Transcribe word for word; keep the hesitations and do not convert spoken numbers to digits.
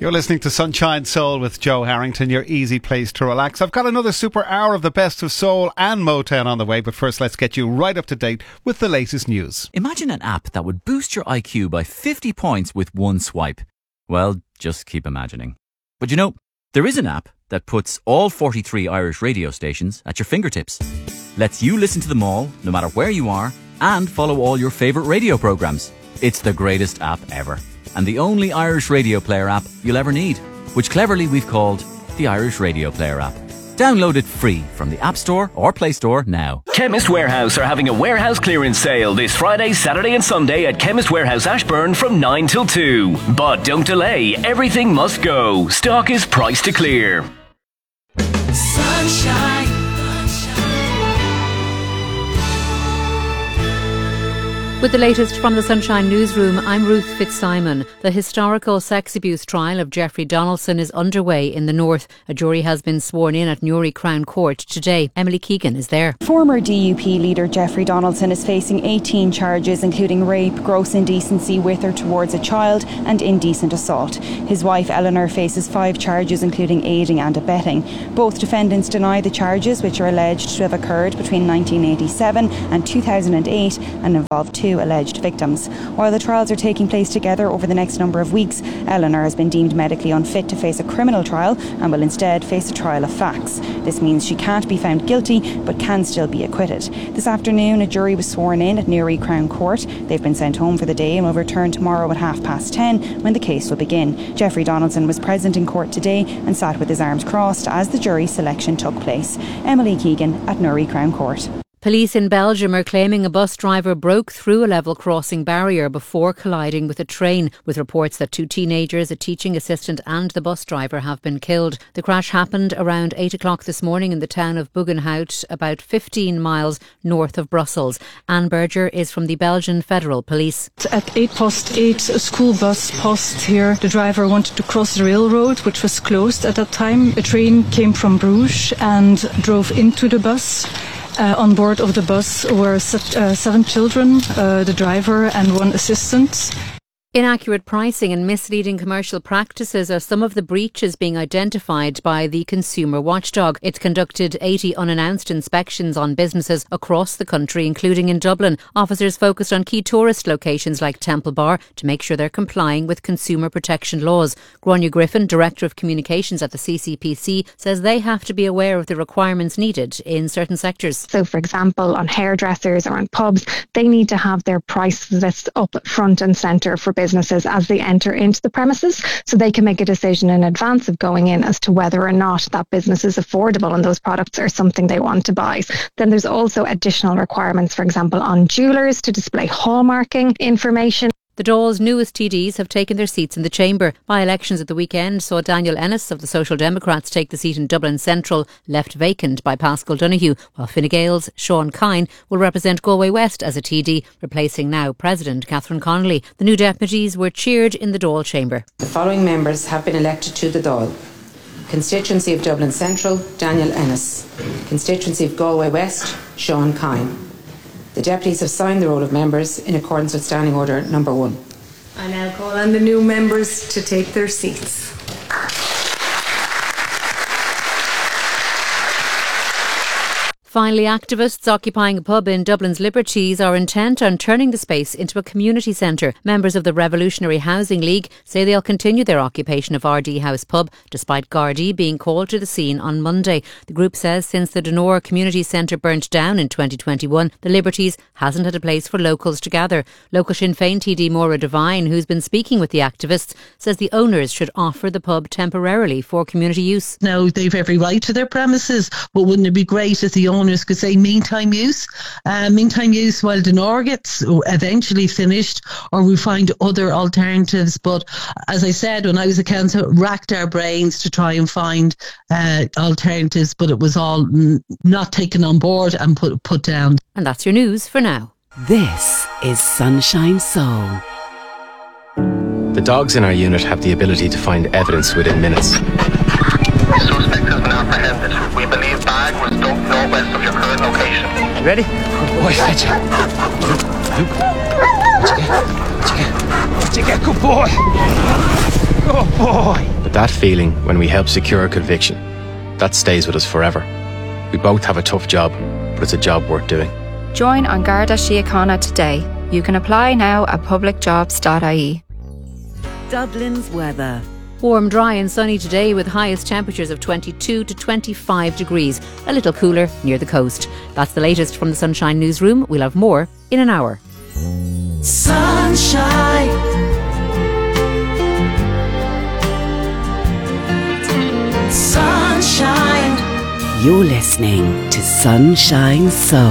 You're listening to Sunshine Soul with Joe Harrington, your easy place to relax. I've got another super hour of the best of soul and Motown on the way, but first let's get you right up to date with the latest news. Imagine an app that would boost your I Q by fifty points with one swipe. Well, just keep imagining. But you know, there is an app that puts all forty-three Irish radio stations at your fingertips. Lets you listen to them all, no matter where you are, and follow all your favourite radio programmes. It's the greatest app ever. And the only Irish radio player app you'll ever need, which cleverly we've called the Irish Radio Player app. Download it free from the App Store or Play Store now. Chemist Warehouse are having a warehouse clearance sale this Friday, Saturday and Sunday at Chemist Warehouse Ashburn from nine till two. But don't delay, everything must go. Stock is priced to clear. Sunshine. With the latest from the Sunshine Newsroom, I'm Ruth Fitzsimon. The historical sex abuse trial of Jeffrey Donaldson is underway in the north. A jury has been sworn in at Newry Crown Court today. Emily Keegan is there. Former D U P leader Jeffrey Donaldson is facing eighteen charges, including rape, gross indecency with or towards a child and indecent assault. His wife Eleanor faces five charges, including aiding and abetting. Both defendants deny the charges, which are alleged to have occurred between nineteen eighty-seven and two thousand eight and involve two alleged victims. While the trials are taking place together over the next number of weeks, Eleanor has been deemed medically unfit to face a criminal trial and will instead face a trial of facts. This means she can't be found guilty but can still be acquitted. This afternoon, a jury was sworn in at Newry Crown Court. They've been sent home for the day and will return tomorrow at half past ten when the case will begin. Jeffrey Donaldson was present in court today and sat with his arms crossed as the jury selection took place. Emily Keegan at Newry Crown Court. Police in Belgium are claiming a bus driver broke through a level crossing barrier before colliding with a train, with reports that two teenagers, a teaching assistant and the bus driver have been killed. The crash happened around eight o'clock this morning in the town of Buggenhout, about fifteen miles north of Brussels. Anne Berger is from the Belgian Federal Police. At eight past eight, a school bus passed here. The driver wanted to cross the railroad, which was closed at that time. A train came from Bruges and drove into the bus. Uh, on board of the bus were se- uh, seven children, uh, the driver and one assistant. Inaccurate pricing and misleading commercial practices are some of the breaches being identified by the Consumer Watchdog. It's conducted eighty unannounced inspections on businesses across the country, including in Dublin. Officers focused on key tourist locations like Temple Bar to make sure they're complying with consumer protection laws. Gráinne Griffin, Director of Communications at the C C P C, says they have to be aware of the requirements needed in certain sectors. So, for example, on hairdressers or on pubs, they need to have their price lists up front and centre for businesses as they enter into the premises, so they can make a decision in advance of going in as to whether or not that business is affordable and those products are something they want to buy. Then there's also additional requirements, for example, on jewellers to display hallmarking information. The Dáil's newest T Ds have taken their seats in the chamber. By-elections at the weekend saw Daniel Ennis of the Social Democrats take the seat in Dublin Central, left vacant by Paschal Donoghue, while Fine Gael's Sean Kine will represent Galway West as a T D, replacing now President Catherine Connolly. The new deputies were cheered in the Dáil chamber. The following members have been elected to the Dáil. Constituency of Dublin Central, Daniel Ennis. Constituency of Galway West, Sean Kine. The deputies have signed the roll of members in accordance with Standing Order number one. I now call on the new members to take their seats. Finally, activists occupying a pub in Dublin's Liberties are intent on turning the space into a community centre. Members of the Revolutionary Housing League say they'll continue their occupation of R D House Pub, despite Gardaí being called to the scene on Monday. The group says since the Donore Community Centre burnt down in twenty twenty-one, the Liberties hasn't had a place for locals to gather. Local Sinn Féin T D Maura Devine, who's been speaking with the activists, says the owners should offer the pub temporarily for community use. Now, they've every right to their premises, but wouldn't it be great if the owners could say meantime use, uh, meantime use while Donore gets eventually finished, or we find other alternatives. But as I said, when I was a council, racked our brains to try and find uh, alternatives, but it was all n- not taken on board and put put down. And that's your news for now. This is Sunshine Soul. The dogs in our unit have the ability to find evidence within minutes. The suspect has been apprehended. We believe bag was dumped northwest of your current location. You ready? Good boy, fetch it. Luke, Luke. What'd you get? What'd you get? What'd you get? Good boy. Oh boy! But that feeling when we help secure a conviction, that stays with us forever. We both have a tough job, but it's a job worth doing. Join An Garda Síochána today. You can apply now at public jobs dot I E. Dublin's weather. Warm, dry and sunny today with highest temperatures of twenty-two to twenty-five degrees. A little cooler near the coast. That's the latest from the Sunshine Newsroom. We'll have more in an hour. Sunshine. Sunshine. You're listening to Sunshine Soul.